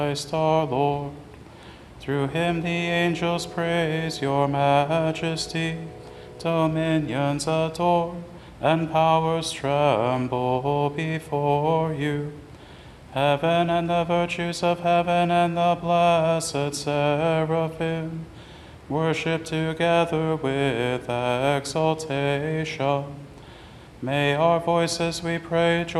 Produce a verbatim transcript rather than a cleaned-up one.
Christ our Lord. Through him the angels praise your majesty, dominions adore, and powers tremble before you. Heaven and the virtues of heaven and the blessed seraphim worship together with exaltation. May our voices, we pray,